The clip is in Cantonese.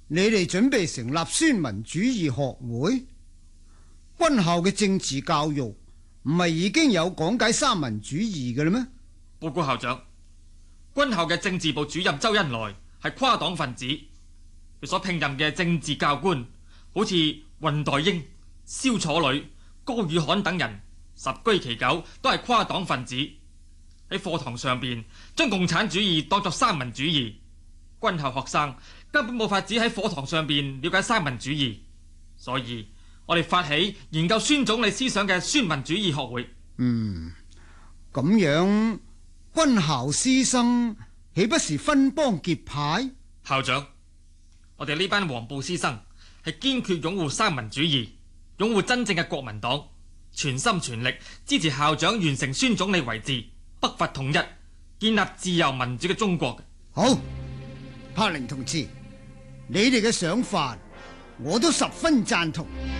你哋準備成立宣民主義學會？軍校嘅政治教育唔係已經有講解三民主義嘅啦咩？ 報告校長，軍校嘅政治部主任周恩來係跨黨分子，佢所聘任嘅政治教官好似惲代英、蕭楚侶、高宇罕等人，十居其九都係跨黨分子。喺課堂上邊將共產主義當作三民主義，軍校學生根本冇法子喺課堂上邊了解三民主義，所以我哋發起研究孫總理思想嘅宣民主義學會。 咁樣軍校師生豈不是分幫結派？ 校長，我哋呢班黃埔師生係堅決擁護三民主義，擁護真正嘅國民黨，全心全力支持校長完成孫總理遺志，北伐統一，建立自由民主嘅中國。 好，柏寧同志，你哋嘅想法我都十分贊同。